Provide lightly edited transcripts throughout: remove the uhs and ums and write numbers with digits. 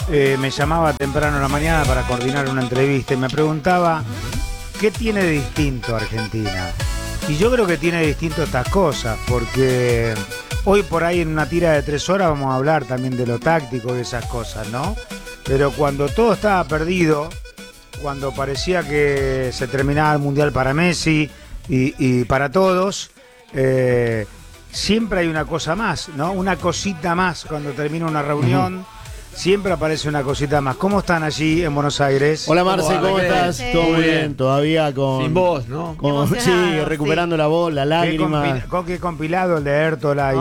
me llamaba temprano en la mañana para coordinar una entrevista y me preguntaba ¿qué tiene de distinto Argentina? Y yo creo que tiene distinto estas cosas, porque hoy por ahí en una tira de 3 horas vamos a hablar también de lo táctico y esas cosas, ¿no? Pero cuando todo estaba perdido, cuando parecía que se terminaba el Mundial para Messi y para todos, siempre hay una cosa más, ¿no? Una cosita más cuando termina una reunión. Siempre aparece una cosita más. ¿Cómo están allí en Buenos Aires? Hola Marce, ¿cómo estás? Sí. Todo muy bien, todavía con... Sin voz, ¿no? Sí, recuperando la voz, la lágrima. Qué compilado el de Hértola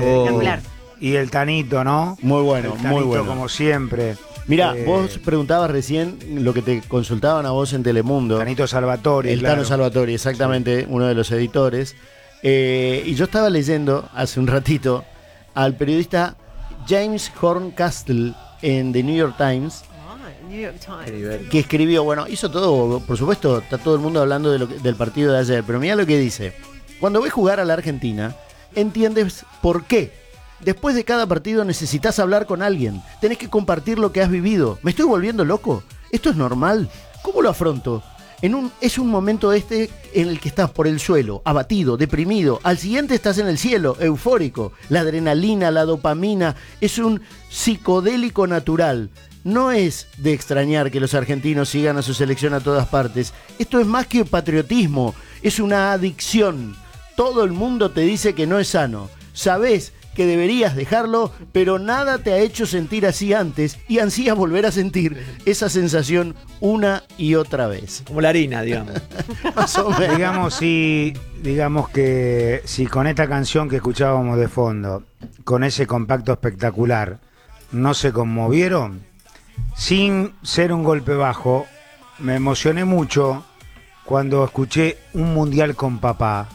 y el Tanito, ¿no? Muy bueno, el Tanito, muy bueno. como siempre. Mira, vos preguntabas recién lo que te consultaban a vos en Telemundo. Tanito Salvatori, El claro. Tano Salvatori, exactamente, sí. Uno de los editores. Y yo estaba leyendo hace un ratito al periodista James Horncastle en The New York Times, New York Times, que escribió, bueno, hizo todo, por supuesto, está todo el mundo hablando de del partido de ayer, pero mira lo que dice: cuando ves jugar a la Argentina, entiendes por qué. Después de cada partido necesitas hablar con alguien, tenés que compartir lo que has vivido. ¿Me estoy volviendo loco? ¿Esto es normal? ¿Cómo lo afronto? Es un momento en el que estás por el suelo, abatido, deprimido. Al siguiente estás en el cielo, eufórico. La adrenalina, la dopamina, es un psicodélico natural. No es de extrañar que los argentinos sigan a su selección a todas partes. Esto es más que patriotismo, es una adicción. Todo el mundo te dice que no es sano. Sabés que deberías dejarlo, pero nada te ha hecho sentir así antes y ansías volver a sentir esa sensación una y otra vez. Como la harina, digamos. Más o menos. Digamos que si con esta canción que escuchábamos de fondo, con ese compacto espectacular, no se conmovieron, sin ser un golpe bajo, me emocioné mucho cuando escuché Un Mundial con Papá,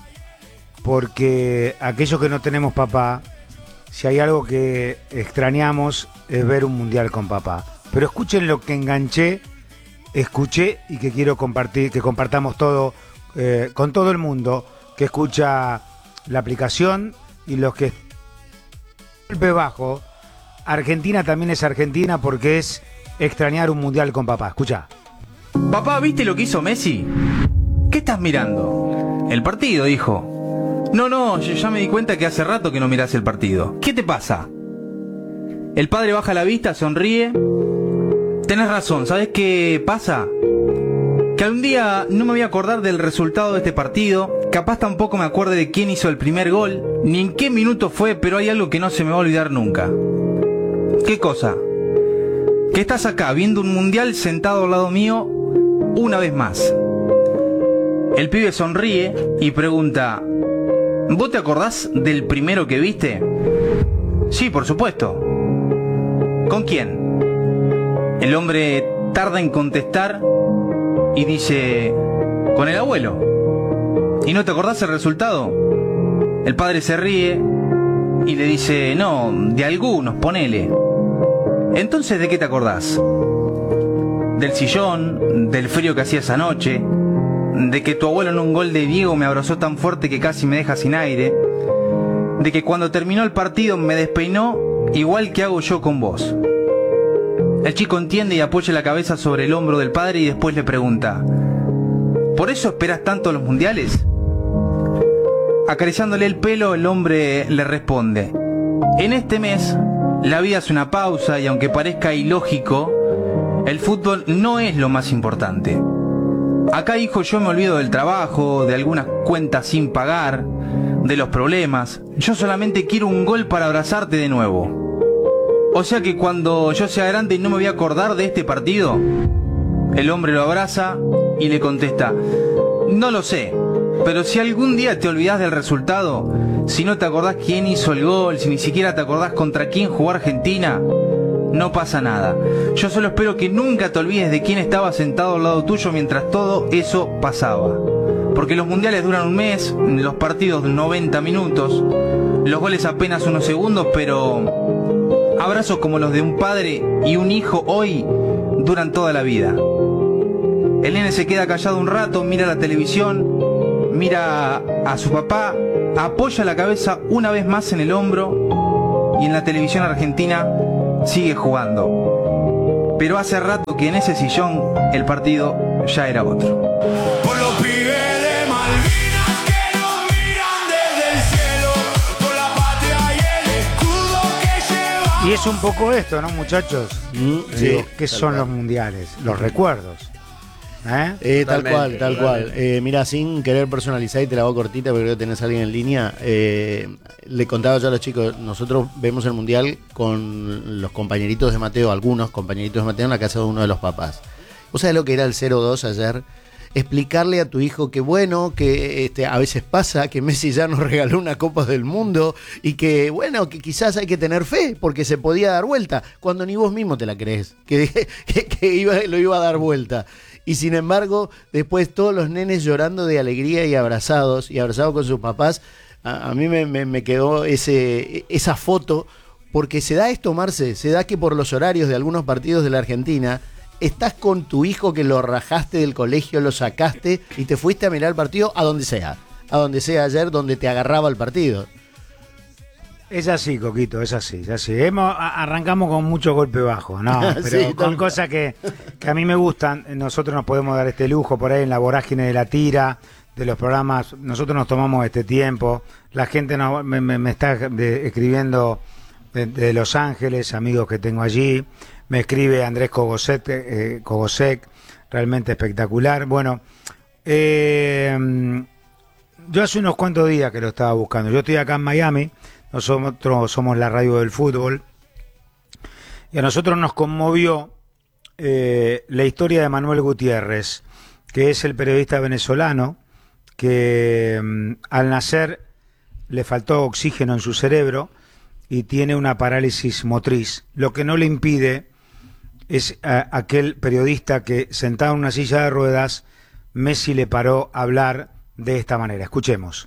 porque aquellos que no tenemos papá, si hay algo que extrañamos es ver un Mundial con papá. Pero escuchen lo que escuché y que quiero compartir, que compartamos todo con todo el mundo que escucha la aplicación y los que golpe bajo. Argentina también es Argentina porque es extrañar un Mundial con papá. Escucha. Papá, ¿viste lo que hizo Messi? ¿Qué estás mirando? El partido, hijo. No, yo ya me di cuenta que hace rato que no mirás el partido. ¿Qué te pasa? El padre baja la vista, sonríe. Tenés razón, ¿sabés qué pasa? Que algún día no me voy a acordar del resultado de este partido. Capaz tampoco me acuerde de quién hizo el primer gol, ni en qué minuto fue, pero hay algo que no se me va a olvidar nunca. ¿Qué cosa? Que estás acá viendo un mundial sentado al lado mío una vez más. El pibe sonríe y pregunta: ¿vos te acordás del primero que viste? Sí, por supuesto. ¿Con quién? El hombre tarda en contestar y dice: con el abuelo. ¿Y no te acordás el resultado? El padre se ríe y le dice: no, de algunos, ponele. Entonces, ¿de qué te acordás? Del sillón, del frío que hacía esa noche, de que tu abuelo en un gol de Diego me abrazó tan fuerte que casi me deja sin aire, de que cuando terminó el partido me despeinó igual que hago yo con vos. El chico entiende y apoya la cabeza sobre el hombro del padre y después le pregunta: ¿por eso esperas tanto los mundiales? Acariciándole el pelo, el hombre le responde: en este mes la vida es una pausa y aunque parezca ilógico, el fútbol no es lo más importante. Acá, hijo, yo me olvido del trabajo, de algunas cuentas sin pagar, de los problemas. Yo solamente quiero un gol para abrazarte de nuevo. O sea que cuando yo sea grande no me voy a acordar de este partido. El hombre lo abraza y le contesta: no lo sé, pero si algún día te olvidás del resultado, si no te acordás quién hizo el gol, si ni siquiera te acordás contra quién jugó Argentina, no pasa nada. Yo solo espero que nunca te olvides de quién estaba sentado al lado tuyo mientras todo eso pasaba. Porque los mundiales duran un mes, los partidos 90 minutos, los goles apenas unos segundos, pero abrazos como los de un padre y un hijo hoy duran toda la vida. El nene se queda callado un rato, mira la televisión, mira a su papá, apoya la cabeza una vez más en el hombro y en la televisión argentina sigue jugando. Pero hace rato que en ese sillón el partido ya era otro. Por los pibes de Malvinas que nos miran desde el cielo, por la patria y el escudo que lleva. Y es un poco esto, ¿no, muchachos? Digo, ¿qué son los mundiales? Los recuerdos. Tal cual. Mira, sin querer personalizar y te la hago cortita porque creo que tenés a alguien en línea. Le contaba yo a los chicos, nosotros vemos el mundial con los compañeritos de Mateo, algunos compañeritos de Mateo en la casa de uno de los papás. ¿Vos sabés lo que era el 0-2 ayer? Explicarle a tu hijo que bueno, que a veces pasa que Messi ya nos regaló una Copa del Mundo y que bueno, que quizás hay que tener fe porque se podía dar vuelta, cuando ni vos mismo te la crees, que lo iba a dar vuelta. Y sin embargo, después todos los nenes llorando de alegría y abrazados con sus papás, a mí me quedó esa foto, porque se da esto, Marce, se da que por los horarios de algunos partidos de la Argentina, estás con tu hijo que lo rajaste del colegio, lo sacaste y te fuiste a mirar el partido a donde sea ayer, donde te agarraba el partido. Es así, Coquito, es así. Arrancamos con mucho golpe bajo, ¿no? Pero Sí, con cosas que a mí me gustan. Nosotros nos podemos dar este lujo por ahí en la vorágine de la tira, de los programas. Nosotros nos tomamos este tiempo. La gente me está escribiendo de Los Ángeles, amigos que tengo allí. Me escribe Andrés Kogosek, realmente espectacular. Bueno, yo hace unos cuantos días que lo estaba buscando. Yo estoy acá en Miami. Nosotros somos la radio del fútbol y a nosotros nos conmovió la historia de Manuel Gutiérrez, que es el periodista venezolano que al nacer le faltó oxígeno en su cerebro y tiene una parálisis motriz, lo que no le impide es aquel periodista que sentado en una silla de ruedas, Messi le paró a hablar de esta manera. Escuchemos.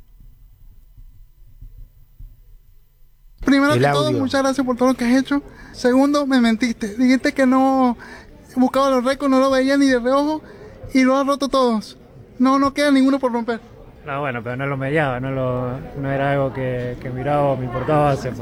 Primero que todo, muchas gracias por todo lo que has hecho. Segundo, me mentiste. Dijiste que no buscaba los récords, no lo veía ni de reojo y lo has roto todos. No queda ninguno por romper. No, bueno, pero no lo mediaba, no era algo que miraba o me importaba, se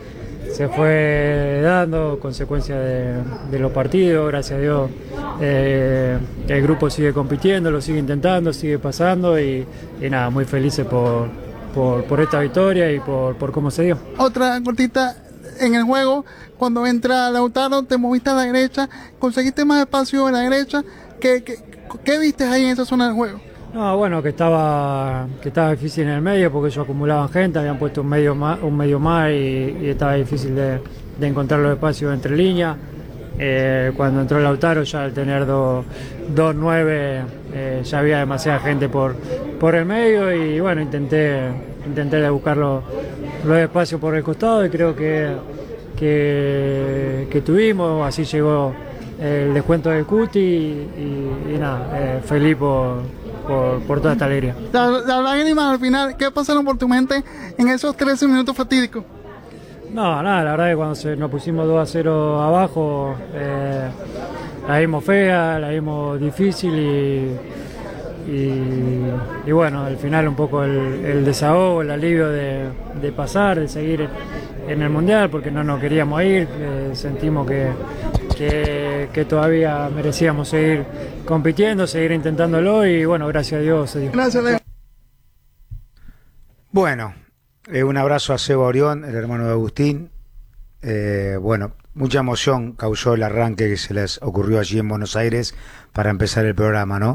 fue dando consecuencia de los partidos, gracias a Dios. El grupo sigue compitiendo, lo sigue intentando, sigue pasando y nada, muy felices por esta victoria y por cómo se dio. Otra cortita, en el juego, cuando entra Lautaro, te moviste a la derecha, conseguiste más espacio en la derecha. ¿Qué viste ahí en esa zona del juego? No, bueno, que estaba difícil en el medio porque ellos acumulaban gente, habían puesto un medio más y estaba difícil de encontrar los espacios entre líneas. Cuando entró Lautaro, ya al tener 2-9, ya había demasiada gente por el medio y bueno, intenté de buscar los espacios por el costado y creo que tuvimos, así llegó el descuento del Cuti y nada, feliz por toda esta alegría. Las lágrimas al final, ¿qué pasaron por tu mente en esos 13 minutos fatídicos? No, nada, la verdad que cuando nos pusimos 2-0 abajo, la vimos fea, la vimos difícil y bueno, al final un poco el desahogo, el alivio de pasar, de seguir en el Mundial, porque no nos queríamos ir, sentimos que todavía merecíamos seguir compitiendo, seguir intentándolo y bueno, gracias a Dios se dio. Gracias, Leo. Bueno, un abrazo a Seba Orión, el hermano de Agustín. Bueno, mucha emoción causó el arranque que se les ocurrió allí en Buenos Aires para empezar el programa, ¿no?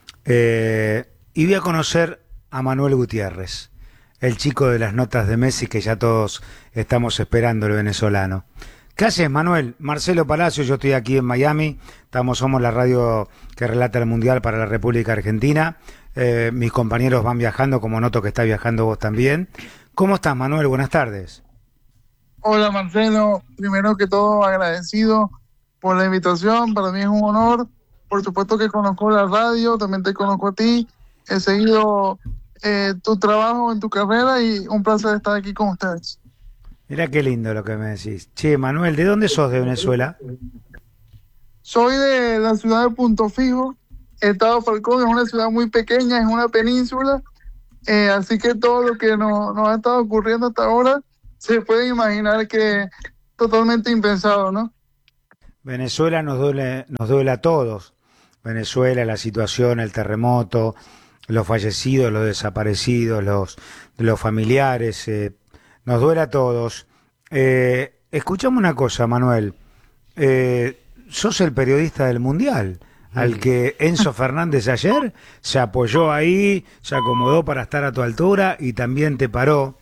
Y voy a conocer a Manuel Gutiérrez, el chico de las notas de Messi que ya todos estamos esperando, el venezolano. ¿Qué haces, Manuel? Marcelo Palacio, yo estoy aquí en Miami, somos la radio que relata el Mundial para la República Argentina. Mis compañeros van viajando, como noto que está viajando vos también. ¿Cómo estás, Manuel? Buenas tardes. Hola, Marcelo. Primero que todo, agradecido por la invitación. Para mí es un honor. Por supuesto que conozco la radio, también te conozco a ti. He seguido tu trabajo en tu carrera y un placer estar aquí con ustedes. Mirá qué lindo lo que me decís. Che, Manuel, ¿de dónde sos de Venezuela? Soy de la ciudad de Punto Fijo, Estado Falcón. Es una ciudad muy pequeña, es una península, así que todo lo que nos ha estado ocurriendo hasta ahora, se puede imaginar que totalmente impensado, ¿no? Venezuela nos duele a todos. Venezuela, la situación, el terremoto, los fallecidos, los desaparecidos, los familiares, nos duele a todos. Escuchame una cosa, Manuel. Sos el periodista del Mundial, al que Enzo Fernández ayer se apoyó ahí, se acomodó para estar a tu altura y también te paró.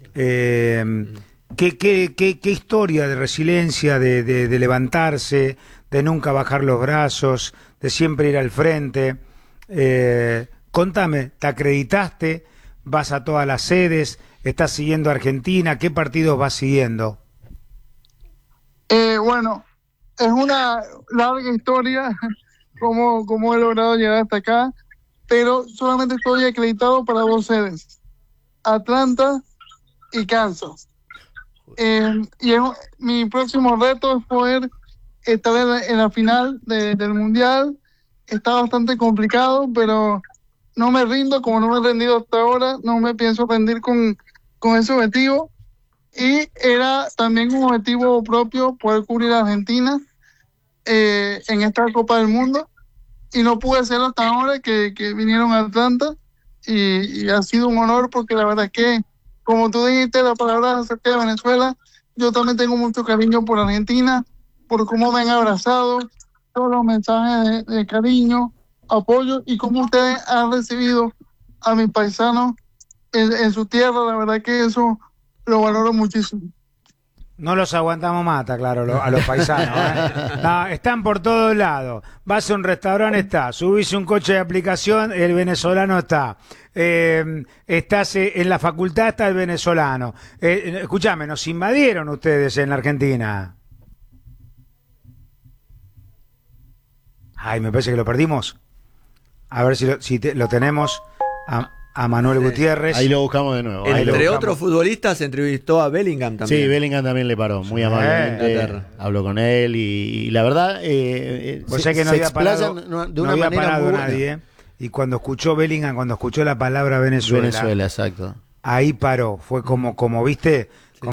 ¿Qué historia de resiliencia, de levantarse, de nunca bajar los brazos, de siempre ir al frente? Contame, ¿te acreditaste? ¿Vas a todas las sedes? ¿Estás siguiendo a Argentina? ¿Qué partidos vas siguiendo? Bueno, es una larga historia cómo he logrado llegar hasta acá, pero solamente estoy acreditado para 2 sedes, Atlanta y Kansas. Mi próximo reto es poder estar en la final del Mundial. Está bastante complicado, pero no me rindo, como no me he rendido hasta ahora, no me pienso rendir con ese objetivo. Y era también un objetivo propio poder cubrir a Argentina en esta Copa del Mundo. Y no pude hacerlo hasta ahora que vinieron a Atlanta. Y ha sido un honor porque la verdad es que, como tú dijiste, la palabra acerca de Venezuela, yo también tengo mucho cariño por Argentina, por cómo me han abrazado, todos los mensajes de cariño, apoyo y cómo ustedes han recibido a mis paisanos en su tierra. La verdad que eso lo valoro muchísimo. No los aguantamos más, está claro, a los paisanos. No, están por todos lados. Vas a un restaurante, está. Subís un coche de aplicación, el venezolano está. Estás en la facultad, está el venezolano. Escúchame, nos invadieron ustedes en la Argentina. Ay, me parece que lo perdimos. A ver si lo tenemos a Manuel Gutiérrez. Ahí lo buscamos de nuevo. Entre otros futbolistas entrevistó a Bellingham también. Sí, Bellingham también le paró, muy amablemente. Habló con él y la verdad Vos sabés que no había parado, de una manera muy buena. Nadie. Y cuando escuchó Bellingham, cuando escuchó la palabra Venezuela, exacto. Ahí paró. Fue como viste, Sí.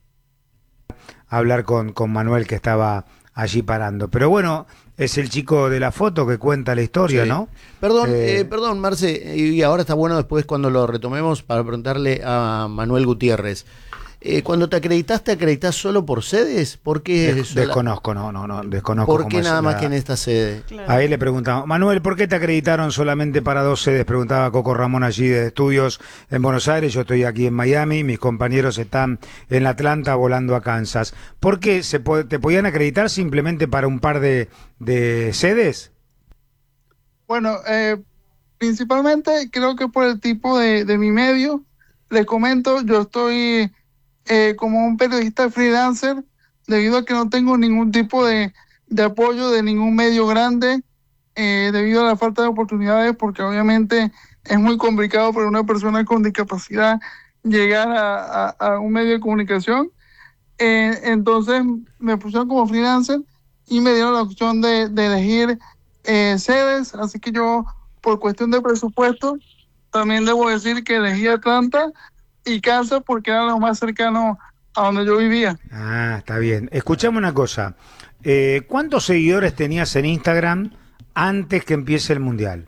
Hablar con Manuel, que estaba allí parando. Pero bueno, es el chico de la foto que cuenta la historia, Sí. ¿no? Perdón, Marce, y ahora está bueno después cuando lo retomemos para preguntarle a Manuel Gutiérrez. Cuando te acreditás solo por sedes? ¿Por qué Desconozco, no, desconozco. ¿Por qué cómo es nada más que en esta sede? Claro. Ahí le preguntamos, Manuel, ¿por qué te acreditaron solamente para 2 sedes? Preguntaba Coco Ramón allí de estudios en Buenos Aires, yo estoy aquí en Miami, mis compañeros están en Atlanta volando a Kansas. ¿Por qué te podían acreditar simplemente para un par de sedes? Bueno, principalmente creo que por el tipo de mi medio. Les comento, yo estoy como un periodista freelancer, debido a que no tengo ningún tipo de apoyo de ningún medio grande, debido a la falta de oportunidades, porque obviamente es muy complicado para una persona con discapacidad llegar a un medio de comunicación. Entonces me pusieron como freelancer y me dieron la opción de elegir sedes, así que yo, por cuestión de presupuesto, también debo decir que elegí Atlanta y Kansas porque era lo más cercano a donde yo vivía. Ah, está bien. Escuchame una cosa. ¿Cuántos seguidores tenías en Instagram antes que empiece el Mundial?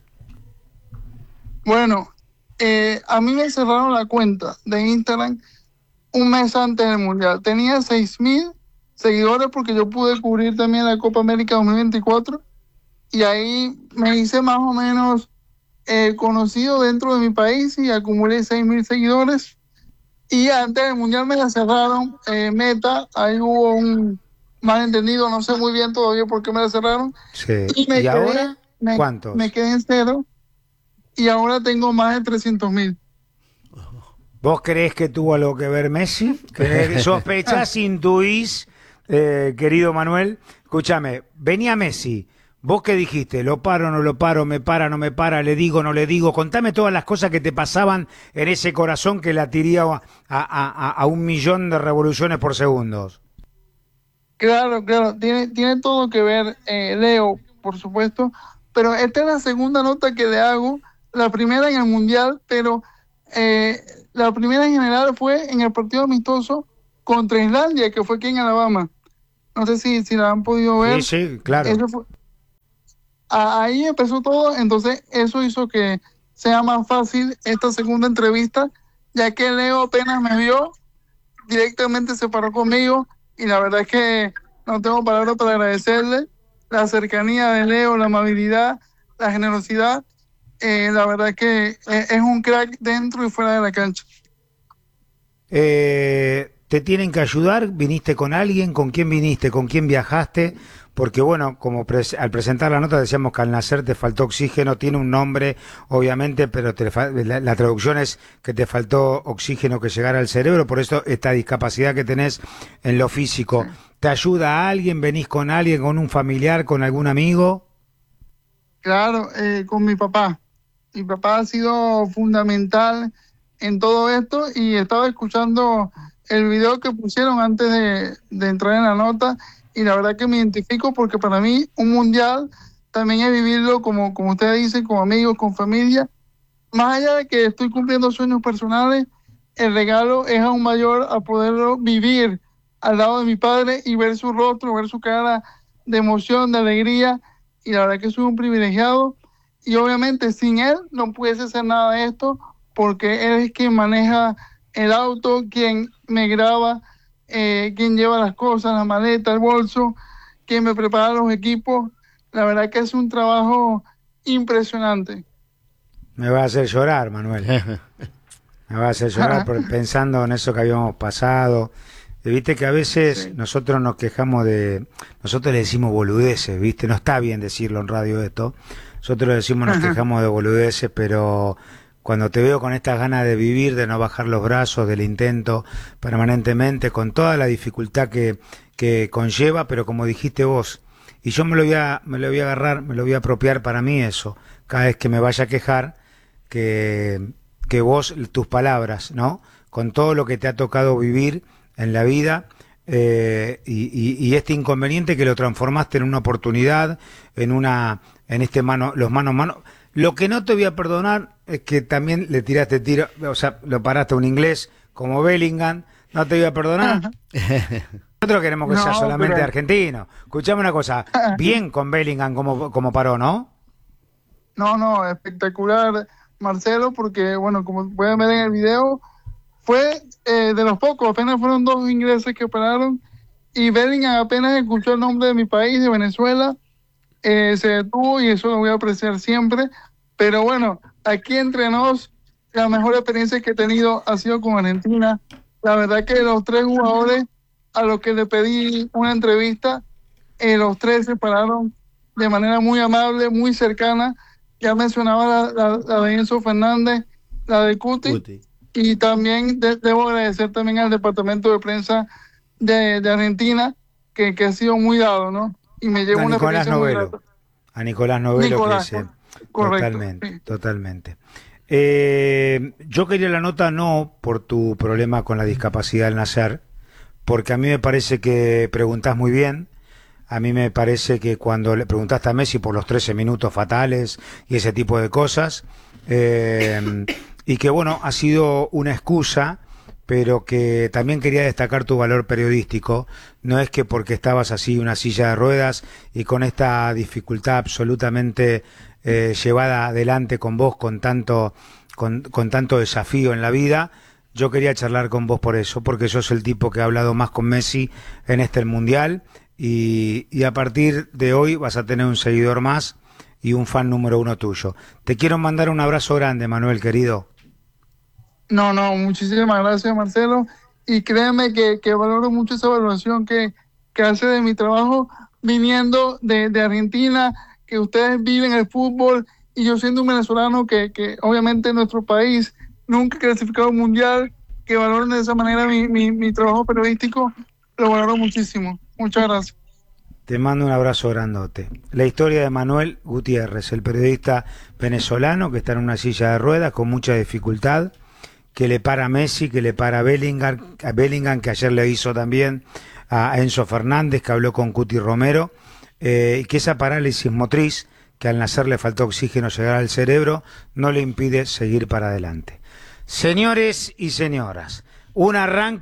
Bueno, a mí me cerraron la cuenta de Instagram un mes antes del Mundial. Tenía 6,000 seguidores porque yo pude cubrir también la Copa América 2024 y ahí me hice más o menos conocido dentro de mi país y acumulé 6,000 seguidores. Y antes del Mundial me la cerraron, Meta, ahí hubo un malentendido, no sé muy bien todavía por qué me la cerraron. Sí. Y ahora? ¿Cuántos? Me quedé en 0 y ahora tengo más de 300,000. ¿Vos creés que tuvo algo que ver Messi? ¿Sospechás, intuís, querido Manuel? Escúchame, venía Messi. ¿Vos qué dijiste? ¿Lo paro, no lo paro? ¿Me para, no me para? ¿Le digo, no le digo? Contame todas las cosas que te pasaban en ese corazón que latiría a 1.000.000 de revoluciones por segundos. Claro, tiene todo que ver, Leo, por supuesto, pero esta es la segunda nota que le hago, la primera en el Mundial, pero la primera en general fue en el partido amistoso contra Islandia, que fue aquí en Alabama. No sé si la han podido ver. Sí, claro. Eso fue- ahí empezó todo, entonces eso hizo que sea más fácil esta segunda entrevista, ya que Leo apenas me vio, directamente se paró conmigo y la verdad es que no tengo palabras para agradecerle la cercanía de Leo, la amabilidad, la generosidad. La verdad es que es un crack dentro y fuera de la cancha. ¿Te tienen que ayudar? ¿Viniste con alguien? ¿Con quién viniste? ¿Con quién viajaste? Porque bueno, como al presentar la nota decíamos que al nacer te faltó oxígeno, tiene un nombre obviamente, pero la traducción es que te faltó oxígeno que llegara al cerebro, por eso esta discapacidad que tenés en lo físico. ¿Te ayuda a alguien? ¿Venís con alguien, con un familiar, con algún amigo? Claro, con mi papá. Mi papá ha sido fundamental en todo esto y estaba escuchando el video que pusieron antes de entrar en la nota y la verdad que me identifico porque para mí un mundial también es vivirlo como ustedes dicen, con amigos, con familia. Más allá de que estoy cumpliendo sueños personales, el regalo es aún mayor a poderlo vivir al lado de mi padre y ver su rostro, ver su cara de emoción, de alegría, y la verdad que soy un privilegiado. Y obviamente sin él no pudiese hacer nada de esto, porque él es quien maneja el auto, quien me graba, quien lleva las cosas, la maleta, el bolso, quien me prepara los equipos. La verdad que es un trabajo impresionante. Me va a hacer llorar, Manuel. Me va a hacer llorar pensando en eso que habíamos pasado. Viste que a veces nosotros nos quejamos nosotros le decimos boludeces, viste, no está bien decirlo en radio esto. Nosotros le decimos nos quejamos de boludeces, pero cuando te veo con estas ganas de vivir, de no bajar los brazos, del intento permanentemente, con toda la dificultad que conlleva, pero como dijiste vos, y yo me lo voy a agarrar, me lo voy a apropiar para mí eso, cada vez que me vaya a quejar, que vos, tus palabras, ¿no? Con todo lo que te ha tocado vivir en la vida, y este inconveniente que lo transformaste en una oportunidad, en los mano a mano. Lo que no te voy a perdonar es que también le tiraste tiro, o sea, lo paraste a un inglés como Bellingham, no te voy a perdonar. Nosotros queremos que sea solamente argentino. Escuchame una cosa, bien con Bellingham como paró, ¿no? No, espectacular, Marcelo, porque bueno, como pueden ver en el video, fue de los pocos, apenas fueron 2 ingleses que pararon y Bellingham apenas escuchó el nombre de mi país, de Venezuela, se detuvo y eso lo voy a apreciar siempre. Pero bueno, aquí entre nos, la mejor experiencia que he tenido ha sido con Argentina. La verdad que los 3 jugadores a los que le pedí una entrevista, los 3 se pararon de manera muy amable, muy cercana. Ya mencionaba la de Enzo Fernández, la de Cuti. Y también debo agradecer también al departamento de prensa de Argentina, que ha sido muy dado, ¿no? Y me llevo una experiencia muy grata. A Nicolás Novelo, correcto, totalmente. Yo quería la nota no por tu problema con la discapacidad al nacer, porque a mí me parece que preguntás muy bien. A mí me parece que cuando le preguntaste a Messi por los 13 minutos fatales y ese tipo de cosas, y que bueno, ha sido una excusa, pero que también quería destacar tu valor periodístico. No es que porque estabas así una silla de ruedas y con esta dificultad absolutamente llevada adelante con vos, con tanto desafío en la vida, yo quería charlar con vos por eso, porque sos el tipo que ha hablado más con Messi en el Mundial, y a partir de hoy vas a tener un seguidor más y un fan número 1 tuyo. Te quiero mandar un abrazo grande, Manuel, querido. No, muchísimas gracias, Marcelo. Y créeme que valoro mucho esa evaluación que hace de mi trabajo viniendo de Argentina, que ustedes viven el fútbol, y yo siendo un venezolano que obviamente en nuestro país nunca he clasificado un mundial, que valoren de esa manera mi trabajo periodístico, lo valoro muchísimo. Muchas gracias. Te mando un abrazo grandote. La historia de Manuel Gutiérrez, el periodista venezolano que está en una silla de ruedas con mucha dificultad, que le para a Messi, que le para a Bellingham, que ayer le hizo también a Enzo Fernández, que habló con Cuti Romero, y que esa parálisis motriz, que al nacer le faltó oxígeno llegar al cerebro, no le impide seguir para adelante. Señores y señoras, un arranque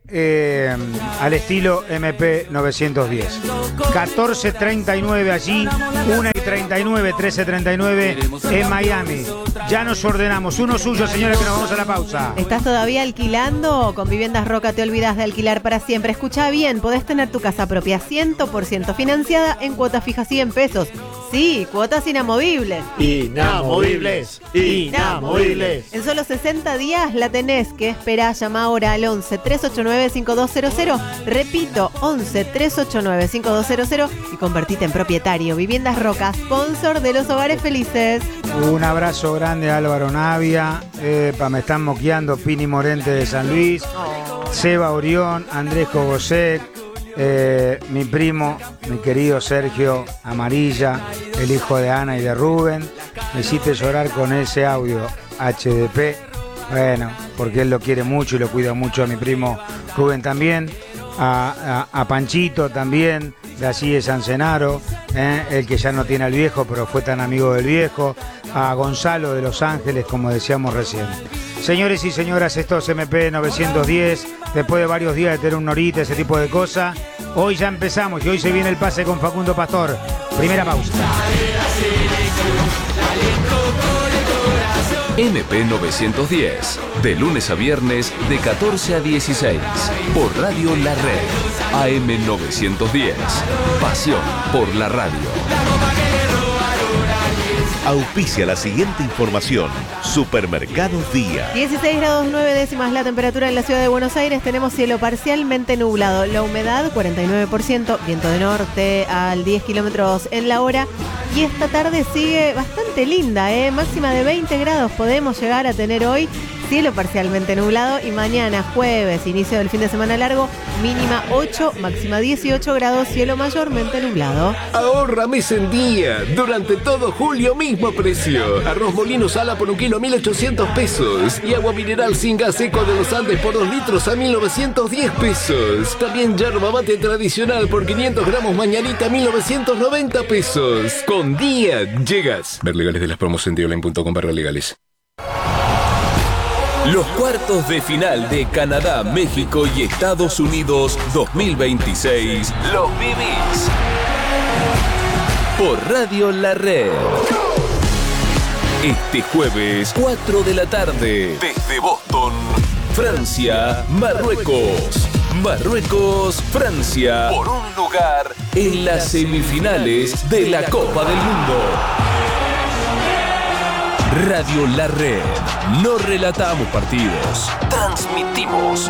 al estilo MP 910. 14:39 allí, 1:39, 13:39 en Miami. Ya nos ordenamos. Uno suyo, señores, que nos vamos a la pausa. ¿Estás todavía alquilando? Con Viviendas Roca te olvidas de alquilar para siempre. Escucha bien, podés tener tu casa propia 100% financiada en cuotas fijas 100 pesos. Sí, cuotas inamovibles. Inamovibles. Inamovibles. En solo 60 días la tenés. ¿Qué esperás? Llama ahora al 11 389 5200. Repito, 11 389 5200 y convertite en propietario. Viviendas Roca, sponsor de los hogares felices. Un abrazo grande a Álvaro Navia. Me están moqueando Pini Morente de San Luis. Seba Orión, Andrés Cogosec. Mi primo, mi querido Sergio Amarilla, el hijo de Ana y de Rubén. Me hiciste llorar con ese audio HDP. Bueno, porque él lo quiere mucho y lo cuida mucho a mi primo Rubén también. A Panchito también, de allí de San Cenaro, el que ya no tiene al viejo, pero fue tan amigo del viejo. A Gonzalo de Los Ángeles, como decíamos recién. Señores y señoras, esto es MP 910. Después de varios días de tener un norita, ese tipo de cosas, hoy ya empezamos y hoy se viene el pase con Facundo Pastor. Primera pausa. MP 910, de lunes a viernes de 14 a 16, por Radio La Red, AM 910, pasión por la radio. Auspicia la siguiente información. Supermercados Día. 16 grados 9 décimas la temperatura en la ciudad de Buenos Aires. Tenemos cielo parcialmente nublado. La humedad 49%, viento de norte al 10 kilómetros en la hora. Y esta tarde sigue bastante linda, máxima de 20 grados podemos llegar a tener hoy. Cielo parcialmente nublado y mañana jueves, inicio del fin de semana largo, mínima 8, máxima 18 grados, cielo mayormente nublado. Ahorra mes en día, durante todo julio mismo precio. Arroz molino sala por 1 kilo 1.800 pesos y agua mineral sin gas seco de los Andes por 2 litros a 1.910 pesos. También yerba mate tradicional por 500 gramos mañanita a 1.990 pesos. Con Día llegas. Ver legales de las promos en dioline.com/legales. Los cuartos de final de Canadá, México y Estados Unidos 2026 los vivís por Radio La Red. Este jueves, 4 de la tarde, desde Boston, Francia, Marruecos. Marruecos, Francia, por un lugar en las semifinales de la Copa del Mundo. Radio La Red. No relatamos partidos, transmitimos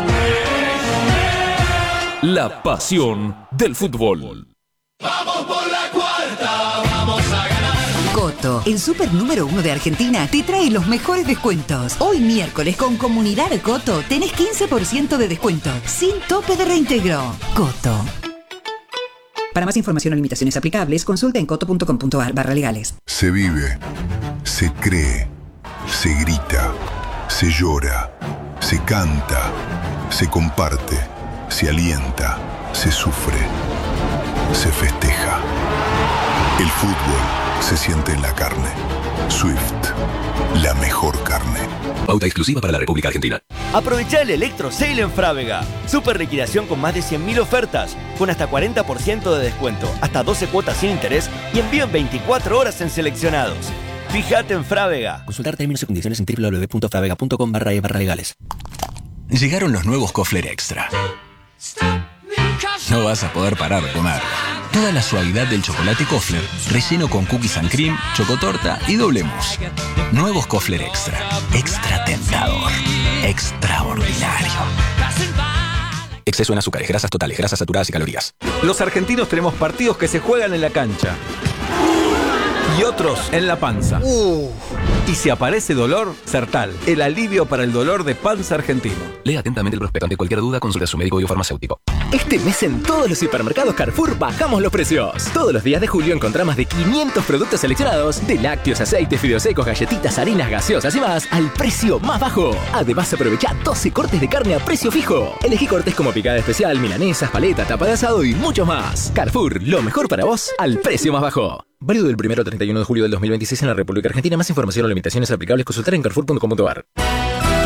la pasión del fútbol. Vamos por la cuarta, vamos a ganar. Coto, el super número 1 de Argentina, te trae los mejores descuentos. Hoy miércoles con Comunidad Coto tenés 15% de descuento, sin tope de reintegro. Coto. Para más información o limitaciones aplicables, consulta en coto.com.ar/legales. Se vive, se cree, se grita, se llora, se canta, se comparte, se alienta, se sufre, se festeja. El fútbol se siente en la carne. Swift, la mejor carne. Pauta exclusiva para la República Argentina. Aprovecha el Electro Sale en Frávega. Super liquidación con más de 100.000 ofertas, con hasta 40% de descuento, hasta 12 cuotas sin interés y envío en 24 horas en seleccionados. Fíjate en Frávega. Consultar términos y condiciones en www.fravega.com/legales. Llegaron los nuevos Kofler Extra. No vas a poder parar de comer. Toda la suavidad del chocolate Kofler, relleno con cookies and cream, chocotorta y doble mousse. Nuevos Kofler Extra. Extra tentador. Extraordinario. Exceso en azúcares, grasas totales, grasas saturadas y calorías. Los argentinos tenemos partidos que se juegan en la cancha y otros en la panza. Y si aparece dolor, Sertal, el alivio para el dolor de panza argentino. Lea atentamente el prospecto. Ante cualquier duda, consulte a su médico o farmacéutico. Este mes en todos los supermercados Carrefour bajamos los precios. Todos los días de julio encontrá más de 500 productos seleccionados, de lácteos, aceites, fideos secos, galletitas, harinas, gaseosas y más, al precio más bajo. Además, aprovecha 12 cortes de carne a precio fijo. Elegí cortes como picada especial, milanesas, paleta, tapa de asado y mucho más. Carrefour, lo mejor para vos, al precio más bajo. Válido del 1 al 31 de julio del 2026 en la República Argentina. Más información o limitaciones aplicables, consultar en carrefour.com.ar.